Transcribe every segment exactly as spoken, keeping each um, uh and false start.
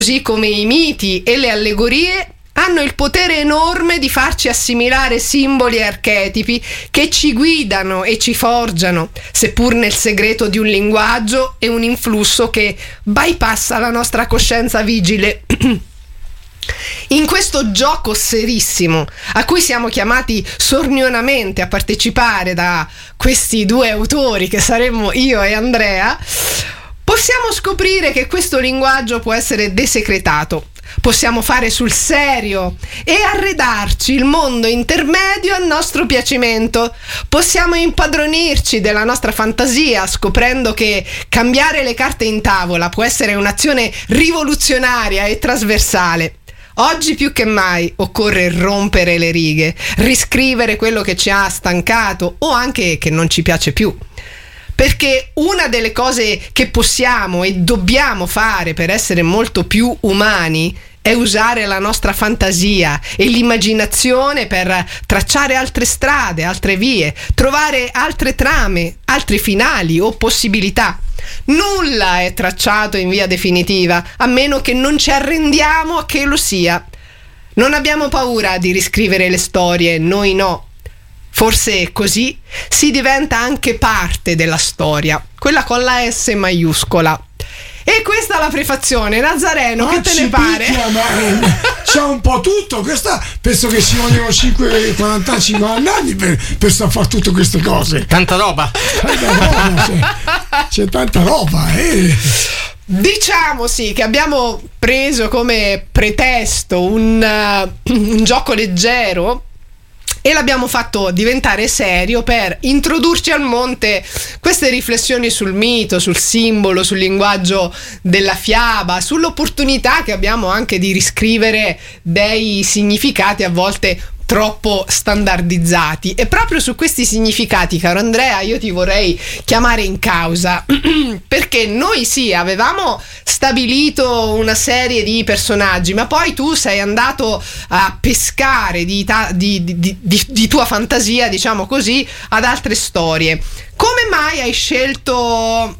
così come i miti e le allegorie, hanno il potere enorme di farci assimilare simboli e archetipi che ci guidano e ci forgiano, seppur nel segreto di un linguaggio e un influsso che bypassa la nostra coscienza vigile. In questo gioco serissimo, a cui siamo chiamati sornionamente a partecipare da questi due autori che saremmo io e Andrea, possiamo scoprire che questo linguaggio può essere desecretato. Possiamo fare sul serio e arredarci il mondo intermedio a nostro piacimento. Possiamo impadronirci della nostra fantasia, scoprendo che cambiare le carte in tavola può essere un'azione rivoluzionaria e trasversale. Oggi più che mai occorre rompere le righe, riscrivere quello che ci ha stancato o anche che non ci piace più. Perché una delle cose che possiamo e dobbiamo fare per essere molto più umani è usare la nostra fantasia e l'immaginazione per tracciare altre strade, altre vie, trovare altre trame, altri finali o possibilità. Nulla è tracciato in via definitiva, a meno che non ci arrendiamo a che lo sia. Non abbiamo paura di riscrivere le storie, noi no. Forse così si diventa anche parte della storia, quella con la S maiuscola. E questa è la prefazione. Nazareno, che te ne pare? C'è un po' tutto. Questa penso che ci vogliono cinque quarantacinque anni per, per fare tutte queste cose. Tanta roba. Tanta roba c'è, c'è tanta roba, eh. Diciamo sì che abbiamo preso come pretesto un, uh, un gioco leggero e l'abbiamo fatto diventare serio per introdurci al monte queste riflessioni sul mito, sul simbolo, sul linguaggio della fiaba, sull'opportunità che abbiamo anche di riscrivere dei significati a volte troppo standardizzati. E proprio su questi significati, caro Andrea, io ti vorrei chiamare in causa perché noi sì, avevamo stabilito una serie di personaggi, ma poi tu sei andato a pescare di, ta- di, di, di, di, di tua fantasia, diciamo così, ad altre storie. Come mai hai scelto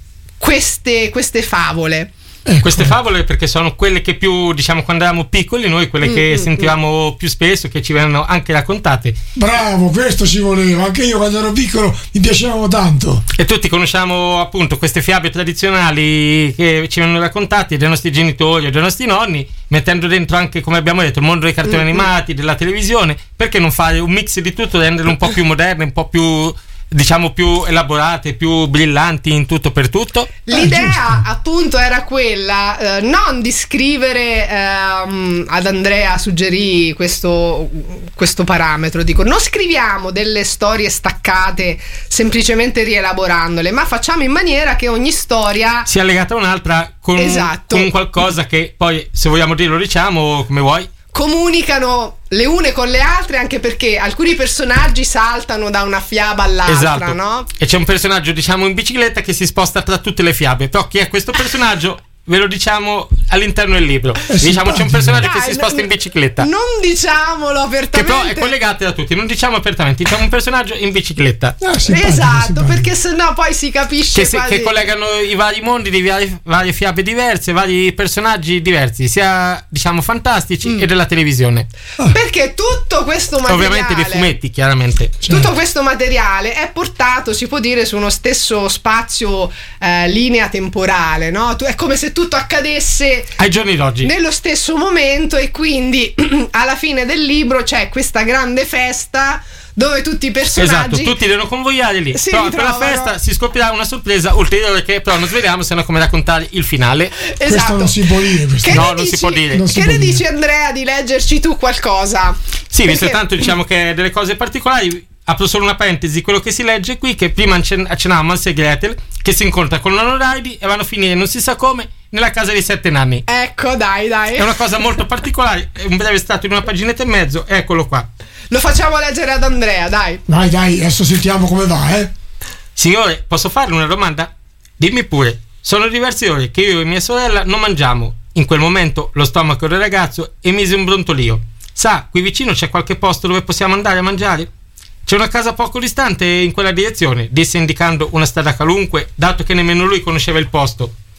queste, queste favole? Ecco. Queste favole perché sono quelle che più, diciamo, quando eravamo piccoli noi, quelle che mm, sentivamo mm. più spesso, che ci venivano anche raccontate. Bravo, questo ci voleva. Anche io quando ero piccolo mi piacevano tanto. E tutti conosciamo appunto queste fiabe tradizionali che ci vengono raccontate dai nostri genitori o dai nostri nonni, mettendo dentro anche, come abbiamo detto, il mondo dei cartoni mm, animati, della televisione. Perché non fare un mix di tutto, renderle un po' più moderne, un po' più, diciamo, più elaborate, più brillanti in tutto per tutto? L'idea eh, appunto era quella, eh, non di scrivere, ehm, ad Andrea suggerì questo, questo parametro, dico non scriviamo delle storie staccate semplicemente rielaborandole, ma facciamo in maniera che ogni storia sia legata a un'altra con, esatto. con qualcosa che poi, se vogliamo dirlo, diciamo come vuoi, comunicano le une con le altre, anche perché alcuni personaggi saltano da una fiaba all'altra, esatto. No? E c'è un personaggio, diciamo, in bicicletta che si sposta tra tutte le fiabe. Però chi è questo personaggio? Ve lo diciamo all'interno del libro. Diciamo c'è un personaggio Dai, che si sposta in bicicletta. Non diciamolo apertamente. Che però è collegato da tutti. Non diciamo apertamente. Diciamo un personaggio in bicicletta. Ah, simpatico, esatto, simpatico. Perché sennò poi si capisce che, se, quasi... che collegano i vari mondi di varie, varie fiabe diverse, vari personaggi diversi, sia diciamo fantastici mm. e della televisione. Ah. Perché tutto questo materiale, ovviamente dei fumetti, chiaramente. Tutto questo materiale è portato, si può dire, su uno stesso spazio, eh, linea temporale, no? È come se tutto accadesse ai giorni d'oggi nello stesso momento, e quindi alla fine del libro c'è questa grande festa dove tutti i personaggi, esatto, tutti devono convogliare lì, si però ritrovano. Per la festa si scoprirà una sorpresa ulteriore che però non sveliamo, se no come raccontare il finale. Esatto. Questo non si può dire, che no, non dici, si può dire. Che ne dici, Andrea, di leggerci tu qualcosa? Sì, Perché... visto tanto diciamo che delle cose particolari. Apro solo una parentesi, quello che si legge qui, che prima accennavamo Hansel e Gretel, che si incontra con nonno Riley e vanno a finire non si sa come nella casa dei sette nani. Ecco, dai, dai. È una cosa molto particolare, è un breve estratto in una paginetta e mezzo, eccolo qua. Lo facciamo leggere ad Andrea, dai. Dai, dai, adesso sentiamo come va, eh. Signore, posso farle una domanda? Dimmi pure. Sono diverse ore che io e mia sorella non mangiamo. In quel momento lo stomaco del ragazzo emise un brontolio. Sa, qui vicino c'è qualche posto dove possiamo andare a mangiare? C'è una casa poco distante in quella direzione, disse indicando una strada qualunque, dato che nemmeno lui conosceva il posto.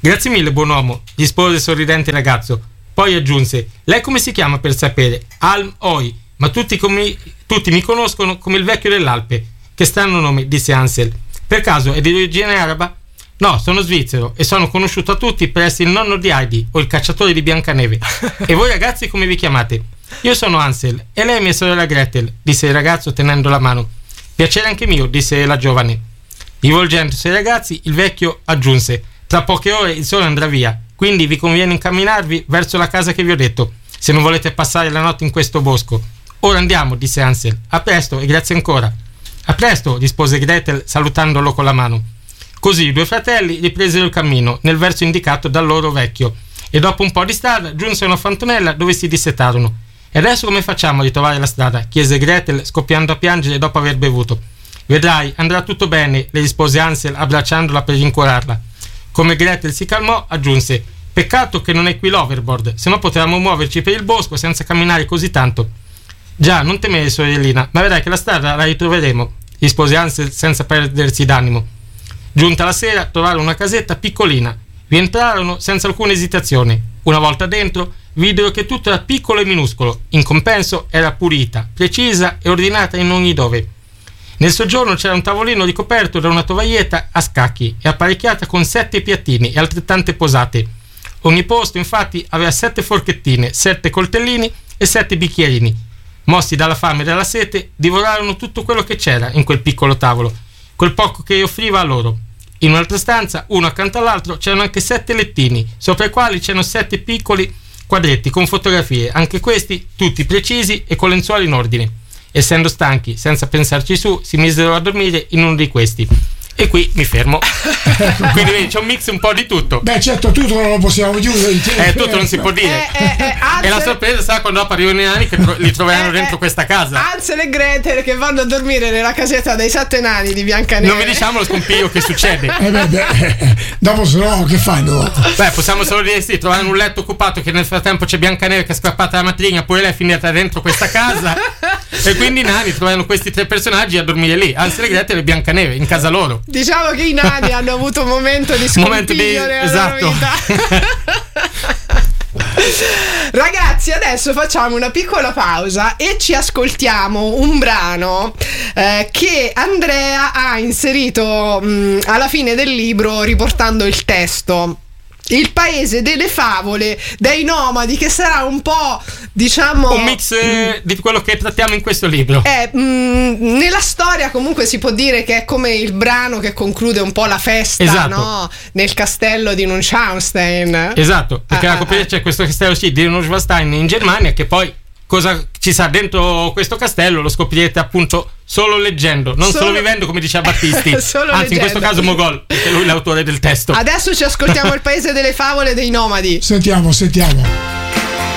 Grazie mille, buon uomo, rispose sorridente il ragazzo. Poi aggiunse: lei come si chiama per sapere? Alm Oi, ma tutti, come, tutti mi conoscono come il vecchio dell'Alpe. Che strano nome, disse Ansel. Per caso è di origine araba? No, sono svizzero e sono conosciuto a tutti per essere il nonno di Heidi o il cacciatore di Biancaneve. E voi ragazzi come vi chiamate? Io sono Ansel e lei è mia sorella Gretel, disse il ragazzo tenendo la mano. Piacere anche mio, disse la giovane. Rivolgendosi ai ragazzi, il vecchio aggiunse: tra poche ore il sole andrà via, quindi vi conviene incamminarvi verso la casa che vi ho detto, se non volete passare la notte in questo bosco. Ora andiamo, disse Ansel. A presto e grazie ancora. A presto, rispose Gretel salutandolo con la mano. Così i due fratelli ripresero il cammino nel verso indicato dal loro vecchio e dopo un po' di strada giunsero a Fontanella dove si dissetarono. E adesso come facciamo a ritrovare la strada? Chiese Gretel scoppiando a piangere dopo aver bevuto. Vedrai, andrà tutto bene, le rispose Ansel abbracciandola per rincuorarla. Come Gretel si calmò, aggiunse: peccato che non è qui l'overboard, se no potevamo muoverci per il bosco senza camminare così tanto. Già, non temere, sorellina, ma vedrai che la strada la ritroveremo, rispose Ansel senza perdersi d'animo. Giunta la sera, trovarono una casetta piccolina. Vi entrarono senza alcuna esitazione. Una volta dentro, videro che tutto era piccolo e minuscolo. In compenso era pulita, precisa e ordinata in ogni dove. Nel soggiorno c'era un tavolino ricoperto da una tovaglietta a scacchi e apparecchiata con sette piattini e altrettante posate. Ogni posto, infatti, aveva sette forchettine, sette coltellini e sette bicchierini. Mossi dalla fame e dalla sete, divorarono tutto quello che c'era in quel piccolo tavolo, quel poco che offriva a loro. In un'altra stanza, uno accanto all'altro, c'erano anche sette lettini, sopra i quali c'erano sette piccoli quadretti con fotografie, anche questi tutti precisi e con lenzuola in ordine. Essendo stanchi, senza pensarci su, si misero a dormire in uno di questi. E qui mi fermo. Quindi vedi, c'è un mix un po' di tutto. Beh, certo, tutto non lo possiamo chiudere. Eh, tutto non si può dire. Eh, eh, eh, e la sorpresa sarà quando dopo arrivano i nani che tro- li troveranno eh, dentro eh, questa casa. Ansel e Gretel che vanno a dormire nella casetta dei sette nani di Biancaneve. Non vi diciamo lo scompiglio che succede. Eh beh, beh, dopo se no che fanno? Beh, possiamo solo dire sì, trovano un letto occupato, che nel frattempo c'è Biancaneve che è scappata la matrigna, poi lei è finita dentro questa casa. E quindi i nani trovano questi tre personaggi a dormire lì, Ansel e Gretel e Biancaneve, in casa loro. Diciamo che i nani hanno avuto un momento di scompiglio momento di... nella esatto. loro vita. Ragazzi, adesso facciamo una piccola pausa e ci ascoltiamo un brano eh, che Andrea ha inserito mh, alla fine del libro riportando il testo. Il paese delle favole dei nomadi, che sarà un po', diciamo, un mix eh, di quello che trattiamo in questo libro. Eh, mh, nella storia comunque si può dire che è come il brano che conclude un po' la festa, esatto. No? Nel castello di Neuschwanstein. Esatto, perché ah, la copertina ah, c'è questo castello sì, di Neuschwanstein in Germania, che poi cosa ci sa dentro questo castello lo scoprirete appunto solo leggendo, non solo, solo vivendo, come diceva Battisti. Anzi, leggendo. In questo caso Mogol, perché lui è l'autore del testo. Adesso ci ascoltiamo il paese delle favole dei nomadi. Sentiamo, sentiamo.